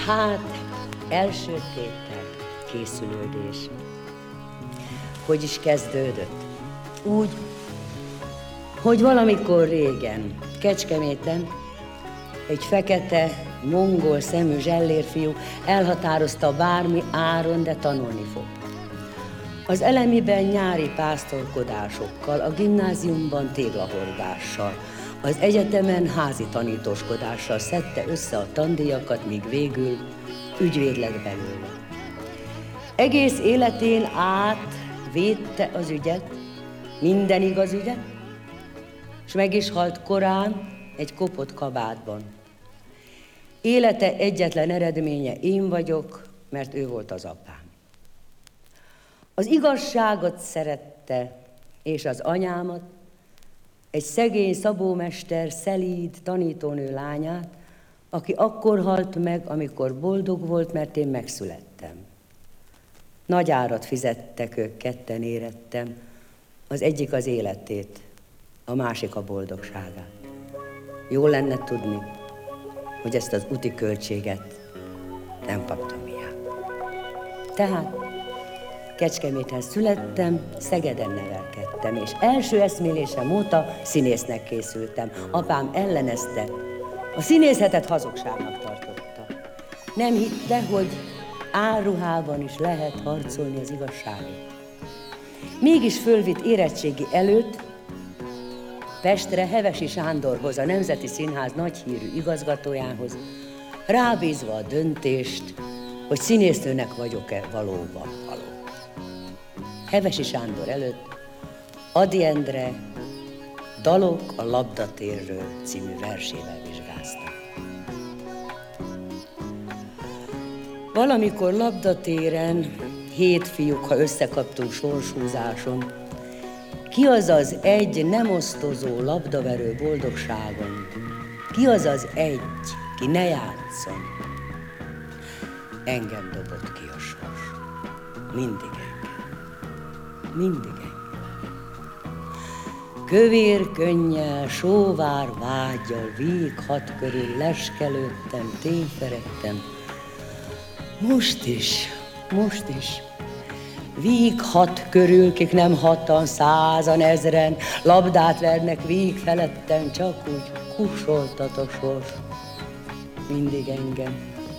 Hát, első tétel, készülődés. Hogy is kezdődött? Úgy, hogy valamikor régen, Kecskeméten egy fekete, mongol szemű zsellérfiú elhatározta bármi áron, de tanulni fog. Az elemiben nyári pásztorkodásokkal, a gimnáziumban téglahordással, az egyetemen házi tanítóskodással szedte össze a tandíjakat, míg végül ügyvéd lett belőle. Egész életén át védte az ügyet, minden igaz ügyet, és meg is halt korán egy kopott kabátban. Élete egyetlen eredménye én vagyok, mert ő volt az apám. Az igazságot szerette, és az anyámat, egy szegény szabómester, szelíd tanítónő lányát, aki akkor halt meg, amikor boldog volt, mert én megszülettem. Nagy árat fizettek ők, ketten érettem, az egyik az életét, a másik a boldogságát. Jó lenne tudni, hogy ezt az úti költséget nem kaptam hiába. Tehát Kecskeméten születtem, Szegeden nevelkedtem, és első eszmélésem óta színésznek készültem. Apám ellenezte, a színészetet hazugságnak tartotta. Nem hitte, hogy álruhában is lehet harcolni az igazságért. Mégis fölvitt érettségi előtt Pestre Hevesi Sándorhoz, a Nemzeti Színház nagyhírű igazgatójához, rábízva a döntést, hogy színésznőnek vagyok-e valóban való. Hevesi Sándor előtt Ady Endre Dalok a labdatérről című versével vizsgáztam. Valamikor labdatéren, 7 fiúk, ha összekaptunk sorshúzáson, ki az az egy nem osztozó labdaverő boldogságon? Ki az az egy, ki ne játszon? Engem dobott ki a sors. Mindig engem. Mindig engem. Kövér könnyel, sóvár vággyal, víg 6 körül leskelődtem, tényferegtem. Most is. Víg 6 körül, kik nem 6-an, 100-an, 1000-en, labdát vernek víg felettem, csak úgy kussoltat a sors. Mindig engem.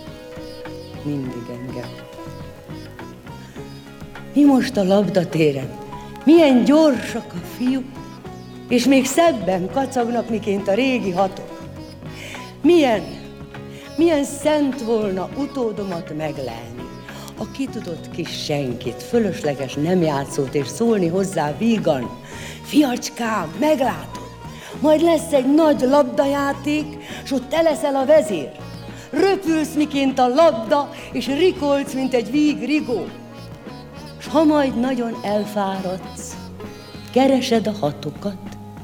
Mi most a labdatéren? Milyen gyorsak a fiúk, és még szebben kacagnak, miként a régi hatok. Milyen szent volna utódomat meglelni, a kitudott kis senkit, fölösleges nem játszót, és szólni hozzá vígan: fiacskám, meglátod, majd lesz egy nagy labdajáték, s ott te leszel a vezér. Röpülsz, miként a labda, és rikolsz, mint egy víg rigó. S ha majd nagyon elfáradsz, keresed a hatokat,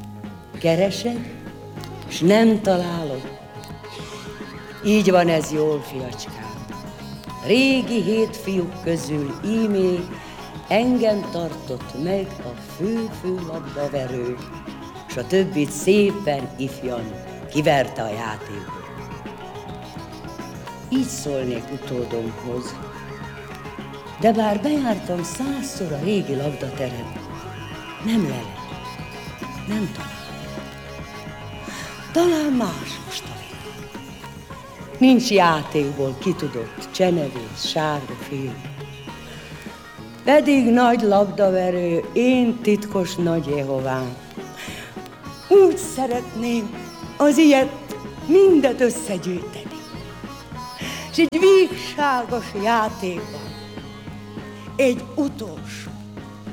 és nem találod. Így van ez jól, fiacskám. Régi 7 fiúk közül ímé engem tartott meg a fő labdaverő, s a többit szépen ifjan kiverte a játékot. Így szólnék utódomhoz, de bár bejártam 100-szor a régi labdateret, nem lelek, nem találom. Talán más most a világ. Nincs játékból kitudott csenevész, sárga fél. Pedig nagy labdaverő, én titkos nagy Jehovám. Úgy szeretném az ilyet mindet összegyűjteni. És egy végságos játékban, egy utolsó